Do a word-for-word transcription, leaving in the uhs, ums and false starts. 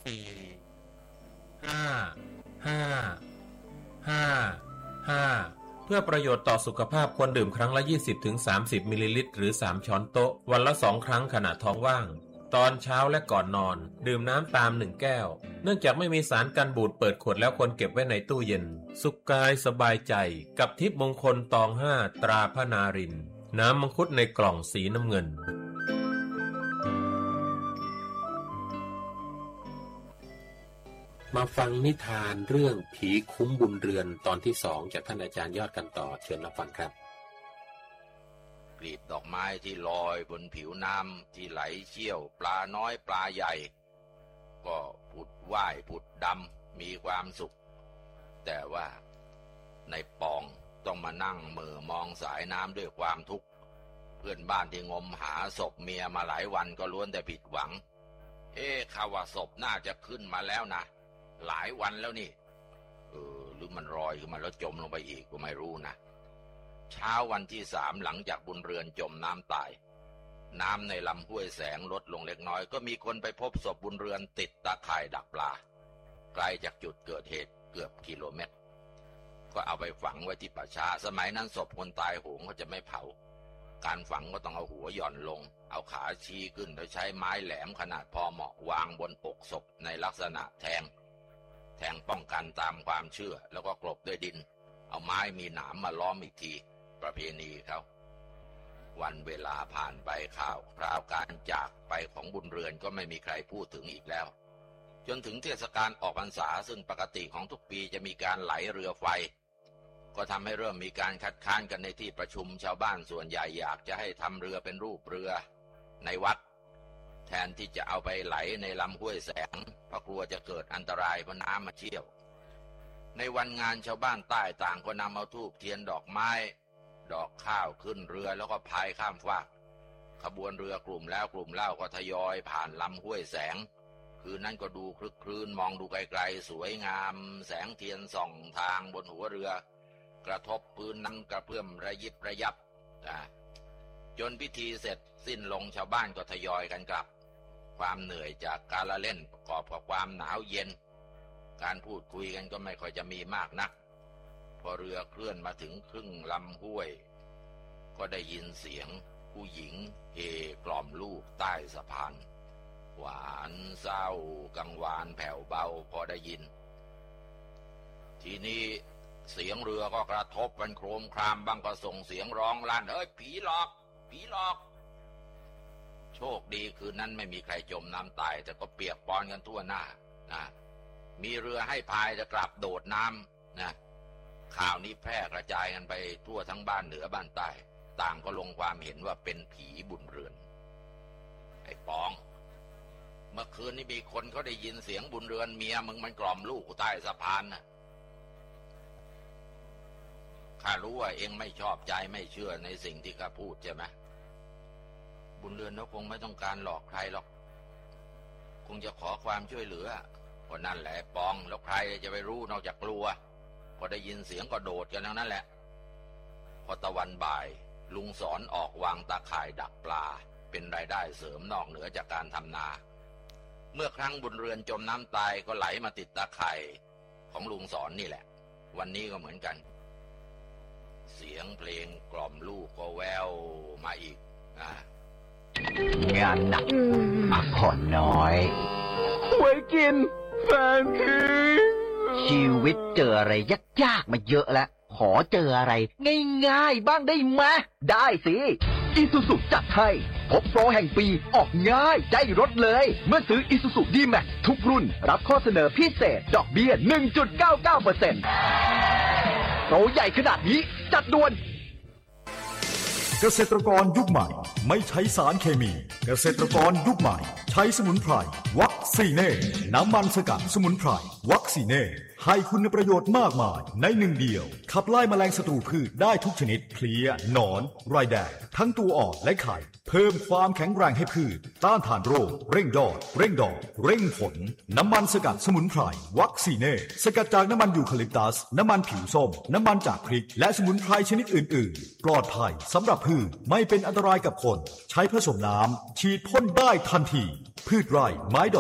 สี่ห้าห้าห้าห้าเพื่อประโยชน์ต่อสุขภาพควรดื่มครั้งละ ยี่สิบถึงสามสิบ มิลลิลิตรหรือสามช้อนโต๊ะวันละสองครั้งขณะท้องว่างตอนเช้าและก่อนนอนดื่มน้ำตามหนึ่งแก้วเนื่องจากไม่มีสารกันบูดเปิดขวดแล้วควรเก็บไว้ในตู้เย็นสุขกายสบายใจกับทิพย์มงคลตองห้าตราพระนารินทร์น้ำมังคุดในกล่องสีน้ำเงินมาฟังนิทานเรื่องผีคุ้มบุญเรือนตอนที่สองจากท่านอาจารย์ยอดกันต่อเชิญรับฟังครับกลีบดอกไม้ที่ลอยบนผิวน้ำที่ไหลเชี่ยวปลาน้อยปลาใหญ่ก็ผุดว่ายผุดดำมีความสุขแต่ว่าในปองต้องมานั่งเหม่อมองสายน้ำด้วยความทุกข์เพื่อนบ้านที่งมหาศพเมียมาหลายวันก็ล้วนแต่ผิดหวังเอ๊ะข่าวว่าศพน่าจะขึ้นมาแล้วนะหลายวันแล้วนี่เออหรือมันลอยขึ้นมาแล้วจมลงไปอีกก็ไม่รู้นะเช้าวันที่สามหลังจากบุญเรือนจมน้ำตายน้ำในลำห้วยแสงลดลงเล็กน้อยก็มีคนไปพบศพบุญเรือนติดตาข่ายดักปลาไกลจากจุดเกิดเหตุเกือบกิโลเมตรก็เอาไปฝังไว้ที่ป่าช้าสมัยนั้นศพคนตายโหงเขาจะไม่เผาการฝังก็ต้องเอาหัวหย่อนลงเอาขาชี้ขึ้นแล้วใช้ไม้แหลมขนาดพอเหมาะวางบนอกศพในลักษณะแทงแทงป้องกันตามความเชื่อแล้วก็กลบด้วยดินเอาไม้มีหนามมาล้อมอีกทีประเพณีเขาวันเวลาผ่านไปข่าวคราวการจากไปของบุญเรือนก็ไม่มีใครพูดถึงอีกแล้วจนถึงเทศกาลออกพรรษาซึ่งปกติของทุกปีจะมีการไหลเรือไฟก็ทำให้เริ่มมีการคัดค้านกันในที่ประชุมชาวบ้านส่วนใหญ่อยากจะให้ทำเรือเป็นรูปเรือในวัดแทนที่จะเอาไปไหลในลำห้วยแสงเพราะกลัวจะเกิดอันตรายเพราะน้ำมาเชี่ยวในวันงานชาวบ้านใต้ต่างก็นำเอาธูปเทียนดอกไม้ดอกข้าวขึ้นเรือแล้วก็พายข้ามฟากขบวนเรือกลุ่มแล้วกลุ่มเล่าก็ทยอยผ่านลำห้วยแสงคืนนั้นก็ดูคลึกครื้นมองดูไกลๆสวยงามแสงเทียนส่องทางบนหัวเรือกระทบพื้นน้ำกระเพื่อมระยิบระยับจนพิธีเสร็จสิ้นลงชาวบ้านก็ทยอยกันกลับความเหนื่อยจากการละเล่นประกอบกับความหนาวเย็นการพูดคุยกันก็ไม่ค่อยจะมีมากนักพอเรือเคลื่อนมาถึงครึ่งลำห้วยก็ได้ยินเสียงผู้หญิงเฮกล่อมลูกใต้สะพานหวานเศร้ากังวานแผ่วเบาพอได้ยินทีนี้เสียงเรือก็กระทบกันโครมครามบ้างก็ส่งเสียงร้องลั่นเอ้ยผีหลอกผีหลอกโชคดีคืนนั้นไม่มีใครจมน้ำตายแต่ก็เปียกปอนกันทั่วหน้านะมีเรือให้พายจะกลับโดดน้ำนะข่าวนี้แพร่กระจายกันไปทั่วทั้งบ้านเหนือบ้านใต้ต่างก็ลงความเห็นว่าเป็นผีบุญเรือนไอ้ปองเมื่อคืนนี้มีคนเขาได้ยินเสียงบุญเรือนเมียมึงมันกล่อมลูกใต้สะพานนะข้ารู้ว่าเองไม่ชอบใจไม่เชื่อในสิ่งที่ข้าพูดใช่ไหมบุญเรือนเขาคงไม่ต้องการหลอกใครหรอกคงจะขอความช่วยเหลือก็นั่นแหละปองแล้วใครจะไปรู้นอกจากกลัวพอได้ยินเสียงก็โดดกันทั้งนั้นแหละพอตะวันบ่ายลุงสอนออกวางตาข่ายดักปลาเป็นรายได้เสริมนอกเหนือจากการทำนาเมื่อครั้งบุญเรือนจมน้ำตายก็ไหลมาติดตาข่ายของลุงสอนนี่แหละวันนี้ก็เหมือนกันเสียงเพลงกล่อมลูกก็แววมาอีกอ่างานหนักพักผ่อนน้อยไว้กินแฟนทีชีวิตเจออะไรยากๆมาเยอะแล้วขอเจออะไรง่ายๆบ้างได้ไหมได้สิอีซูซุจัดให้พบโปรแห่งปีออกง่ายใจรถเลยเมื่อซื้ออีซูซุ ดี แม็กซ์ ทุกรุ่นรับข้อเสนอพิเศษดอกเบี้ย หนึ่งจุดเก้าเก้าเปอร์เซ็นต์ โปรใหญ่ขนาดนี้จัดด่วนเกษตรกรยุคใหม่ไม่ใช้สารเคมีเกษตรกรยุคใหม่ใช้สมุนไพรวัคซีเน่น้ำมันสกัดสมุนไพรวัคซีเน่ให้คุณประโยชน์มากมายในหนึ่งเดียวขับไล่แมลงศัตรูพืชได้ทุกชนิดเพลี้ยหนอนไรแดงทั้งตัวอ่อนและไข่เพิ่มความแข็งแรงให้พืชต้านทานโรคเร่งยอดเร่งดอกเร่งผลน้ำมันสกัดสมุนไพรวัคซีเน่สกัดจากน้ำมันยูคาลิปตัสน้ำมันผิวส้มน้ำมันจากพริกและสมุนไพรชนิดอื่นๆปลอดภัยสำหรับพืชไม่เป็นอันตรายกับคนใช้ผสมน้ำฉีดพ่นได้ทันทีพืชไร่ไม้ดอก